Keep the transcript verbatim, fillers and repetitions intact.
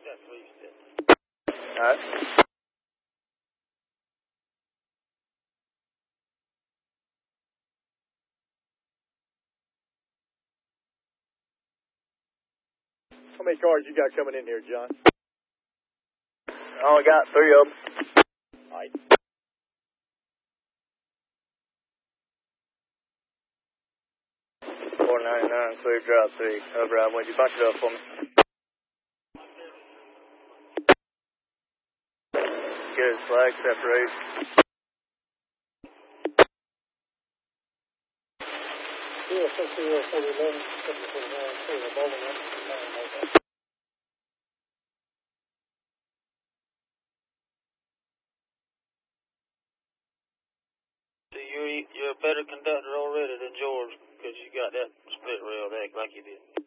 got three steps. All right. How many cars you got coming in here, John? I only got three of them. All right. four ninety-nine, clear drive three. Override, would you bunch it up for me? Good, flag separate. zero six zero four eleven seven forty-nine clear bowling up to nine over. So you're, you're a better conductor already than George because you got that split rail act like you did.